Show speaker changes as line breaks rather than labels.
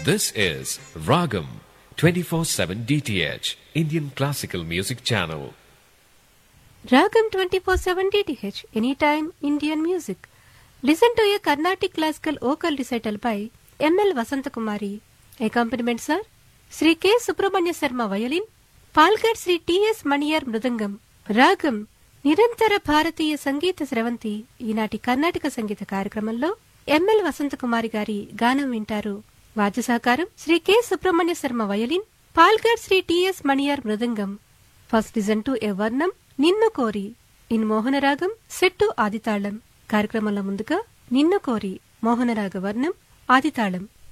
This is Ragam 24/7 DTH Indian Classical Music Channel.
Ragam 24/7 DTH Anytime Indian Music. Listen to a Carnatic Classical Vocal Recital by M.L. Vasantakumari. Accompaniments are Sri K. Subramanya Sarma Violin, Palgad Sri T.S. Maniyar Mridangam. Ragam నిరంతర భారతీయ సంగీత స్రవంతి ఈనాటి కర్ణాటక సంగీత కార్యక్రమంలో ML Vasanthakumari గారి గానం వింటారు. వాద్య సహకారం Shri K Subrahmanya Sharma violin, పాల్గాడ్ Shri TS Maniyar mridangam. First listen to a వర్ణం నిన్ను కోరి ఇన్ మోహనరాగం సెట్టు ఆదితాళం. కార్యక్రమంలో ముందుగా నిన్ను కోరి మోహనరాగ వర్ణం ఆదితాళం.